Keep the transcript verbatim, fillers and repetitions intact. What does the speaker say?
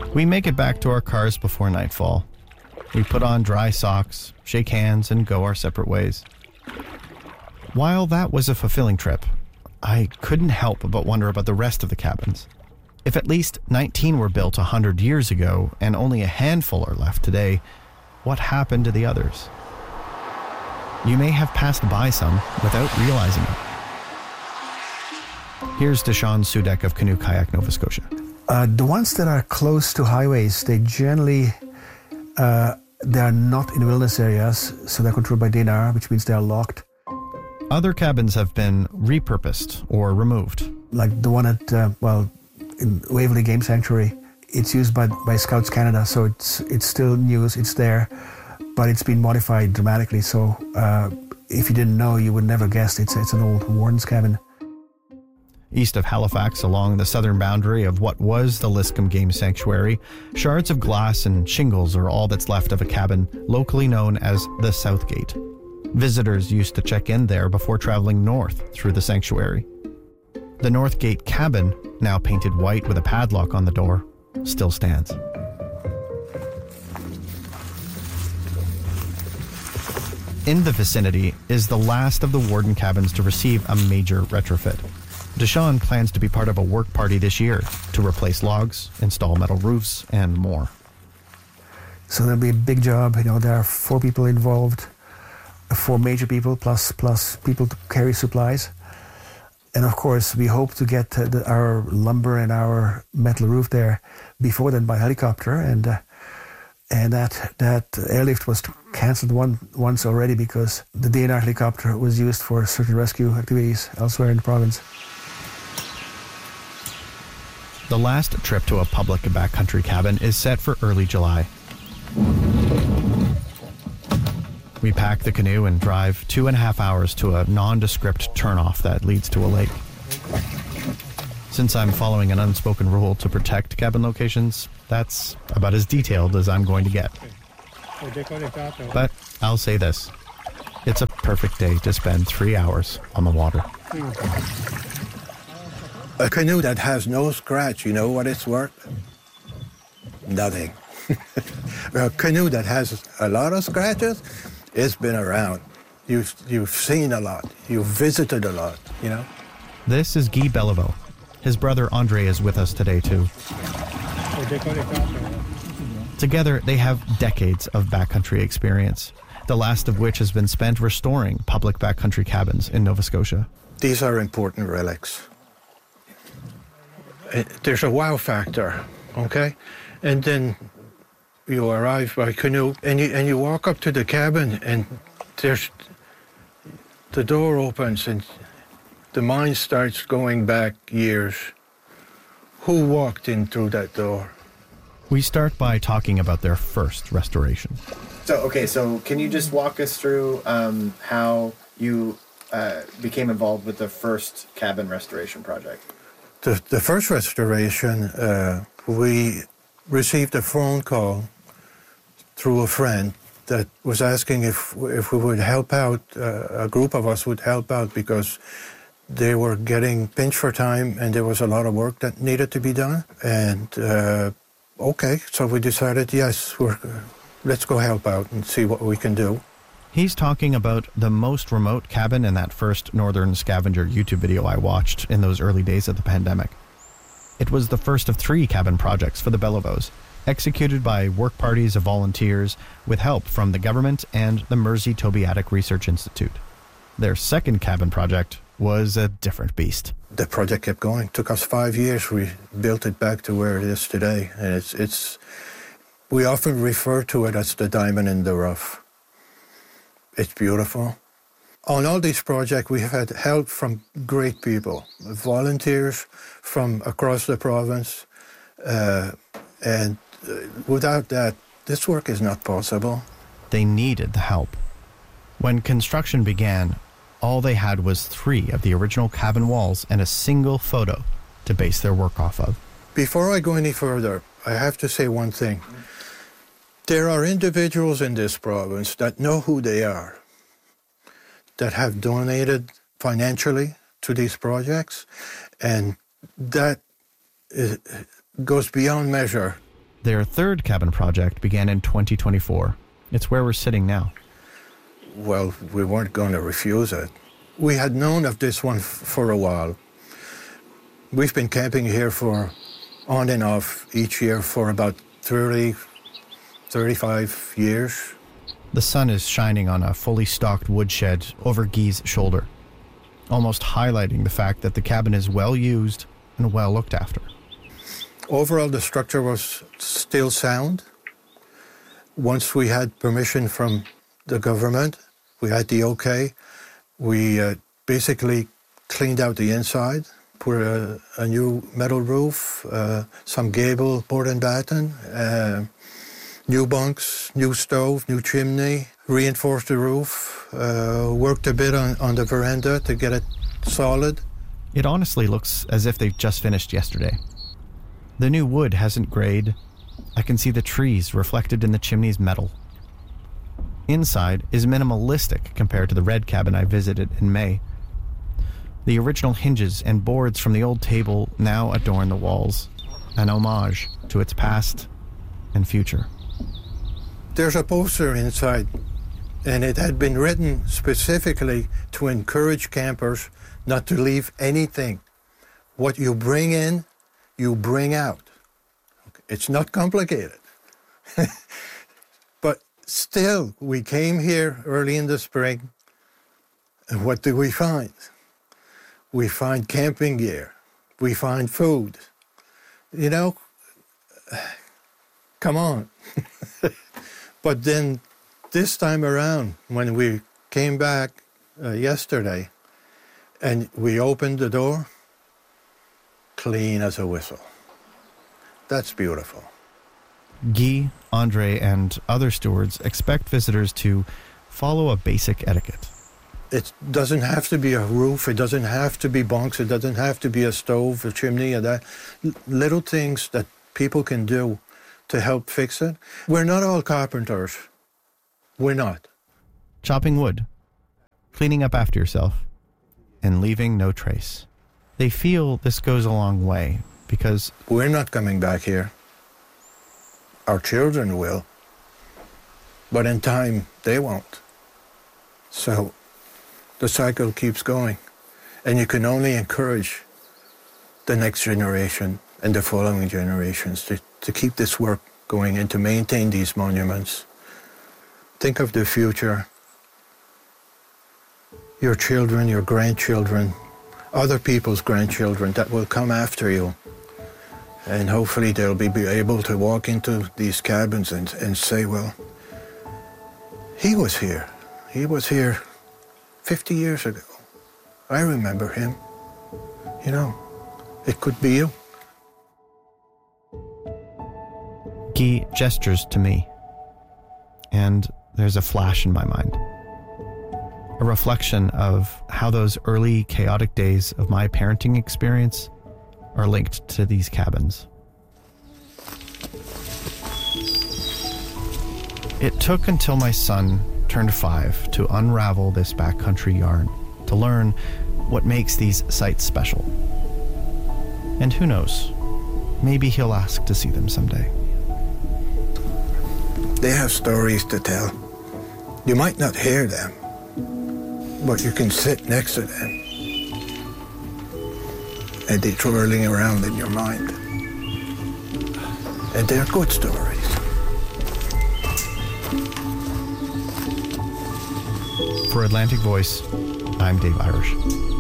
We make it back to our cars before nightfall. We put on dry socks, shake hands, and go our separate ways. While that was a fulfilling trip, I couldn't help but wonder about the rest of the cabins. If at least nineteen were built one hundred years ago and only a handful are left today, what happened to the others? You may have passed by some without realizing it. Here's Deshaun Sudek of Canoe Kayak Nova Scotia. Uh, the ones that are close to highways, they generally, uh, they are not in wilderness areas, so they're controlled by D N R, which means they are locked. Other cabins have been repurposed or removed. Like the one at, uh, well, in Waverley Game Sanctuary, it's used by by Scouts Canada, so it's it's still news, it's there, but it's been modified dramatically. So uh, if you didn't know, you would never guess it's it's an old warden's cabin. East of Halifax, along the southern boundary of what was the Liscombe Game Sanctuary, shards of glass and shingles are all that's left of a cabin locally known as the South Gate. Visitors used to check in there before traveling north through the sanctuary. The North Gate cabin, now painted white with a padlock on the door, still stands. In the vicinity is the last of the Warden cabins to receive a major retrofit. Deshaun plans to be part of a work party this year to replace logs, install metal roofs, and more. So there'll be a big job. You know, there are four people involved, four major people plus plus people to carry supplies. And of course, we hope to get uh, the, our lumber and our metal roof there before then by helicopter. And uh, and that that airlift was cancelled one once already because the D N R helicopter was used for certain rescue activities elsewhere in the province. The last trip to a public backcountry cabin is set for early July. We pack the canoe and drive two and a half hours to a nondescript turnoff that leads to a lake. Since I'm following an unspoken rule to protect cabin locations, that's about as detailed as I'm going to get. But I'll say this. It's a perfect day to spend three hours on the water. A canoe that has no scratch, you know what it's worth? Nothing. A canoe that has a lot of scratches, it's been around. You've, you've seen a lot. You've visited a lot, you know? This is Guy Belleville. His brother Andre is with us today, too. Together, they have decades of backcountry experience, the last of which has been spent restoring public backcountry cabins in Nova Scotia. These are important relics. There's a wow factor, okay? And then you arrive by canoe and you, and you walk up to the cabin and there's, the door opens and the mind starts going back years. Who walked in through that door? We start by talking about their first restoration. So, okay, so can you just walk us through um, how you uh, became involved with the first cabin restoration project? The, the first restoration, uh, we received a phone call through a friend that was asking if if we would help out, uh, a group of us would help out because they were getting pinched for time and there was a lot of work that needed to be done. And uh, okay, so we decided, yes, we're, let's go help out and see what we can do. He's talking about the most remote cabin in that first Northern Scavenger YouTube video I watched in those early days of the pandemic. It was the first of three cabin projects for the Bellevos, executed by work parties of volunteers with help from the government and the Mersey Tobiatic Research Institute. Their second cabin project was a different beast. The project kept going. It took us five years. We built it back to where it is today. And it's, it's, we often refer to it as the diamond in the rough. It's beautiful. On all these projects, we have had help from great people, volunteers from across the province. Uh, and without that, this work is not possible. They needed the help. When construction began, all they had was three of the original cabin walls and a single photo to base their work off of. Before I go any further, I have to say one thing. There are individuals in this province that know who they are, that have donated financially to these projects, and that is, goes beyond measure. Their third cabin project began in twenty twenty-four. It's where we're sitting now. Well, we weren't going to refuse it. We had known of this one f- for a while. We've been camping here for on and off each year for about thirty, thirty-five years. The sun is shining on a fully stocked woodshed over Guy's shoulder, almost highlighting the fact that the cabin is well used and well looked after. Overall, the structure was still sound. Once we had permission from the government, we had the okay, we uh, basically cleaned out the inside, put a, a new metal roof, uh, some gable, board and batten, uh, new bunks, new stove, new chimney, reinforced the roof, uh, worked a bit on, on the veranda to get it solid. It honestly looks as if they've just finished yesterday. The new wood hasn't grayed. I can see the trees reflected in the chimney's metal. Inside is minimalistic compared to the red cabin I visited in May. The original hinges and boards from the old table now adorn the walls, an homage to its past and future. There's a poster inside, and it had been written specifically to encourage campers not to leave anything. What you bring in, you bring out. It's not complicated. But still, we came here early in the spring, and what do we find? We find camping gear. We find food. You know, come on. But then this time around, when we came back uh, yesterday and we opened the door, clean as a whistle. That's beautiful. Guy, Andre, and other stewards expect visitors to follow a basic etiquette. It doesn't have to be a roof. It doesn't have to be bunks. It doesn't have to be a stove, a chimney, or that. L- little things that people can do to help fix it. We're not all carpenters. We're not. Chopping wood, cleaning up after yourself, and leaving no trace. They feel this goes a long way because We're not coming back here. Our children will. But in time, they won't. So the cycle keeps going. And you can only encourage the next generation and the following generations to, to keep this work going and to maintain these monuments. Think of the future. Your children, your grandchildren, other people's grandchildren that will come after you. And hopefully they'll be, be able to walk into these cabins and, and say, well, he was here. He was here fifty years ago. I remember him. You know, it could be you. Guy gestures to me, and there's a flash in my mind. A reflection of how those early chaotic days of my parenting experience are linked to these cabins. It took until my son turned five to unravel this backcountry yarn, to learn what makes these sites special. And who knows, maybe he'll ask to see them someday. They have stories to tell. You might not hear them, but you can sit next to them and they're twirling around in your mind. And they're good stories. For Atlantic Voice, I'm Dave Irish.